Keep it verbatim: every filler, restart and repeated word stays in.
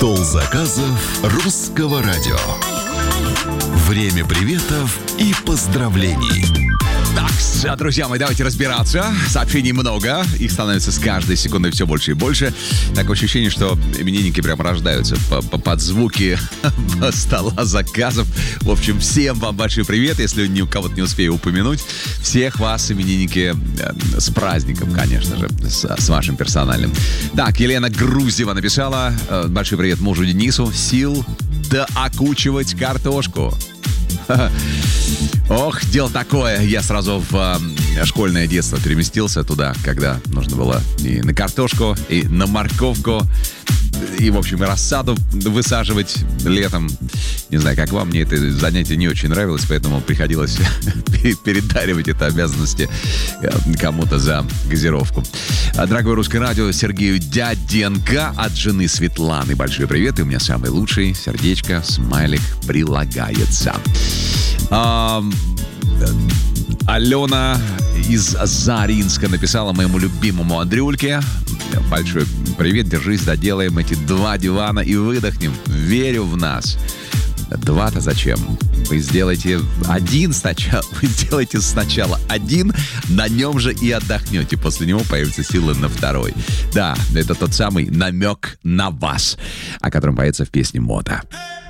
Стол заказов Русского радио. Время приветов и поздравлений. Так, друзья мои, давайте разбираться. Сообщений много, их становится с каждой секундой все больше и больше. Такое ощущение, что именинники прям рождаются под звуки стола заказов. В общем, всем вам большой привет, если ни у кого-то не успею упомянуть. Всех вас, именинники, с праздником, конечно же, с, с вашим персональным. Так, Елена Грузева написала: большой привет мужу Денису. Сил доокучивать картошку. Ох, дело такое. Я сразу в э, школьное детство переместился туда, когда нужно было и на картошку, и на морковку, и, в общем, и рассаду высаживать летом. Не знаю, как вам, мне это занятие не очень нравилось, поэтому приходилось передаривать это обязанности кому-то за газировку. Дорогое Русское радио, Сергею Дяденко от жены Светланы большой привет. И у меня самый лучший, сердечко, смайлик прилагается. А, Алена из Заринска написала моему любимому Андрюльке: большой привет, держись, доделаем эти два дивана и выдохнем. Верю в нас. Два-то зачем? Вы сделаете один сначала, вы сделаете сначала один, на нем же и отдохнете. После него появятся силы на второй. Да, это тот самый намек на вас, о котором поется в песне «Мода».